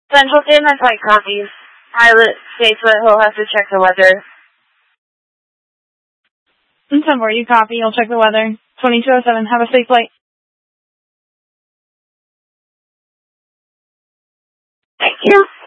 Central Standard Flight copies. Pilot states that he'll have to check the weather. 10-4, you copy. You'll check the weather. 2207, have a safe flight. Thank you.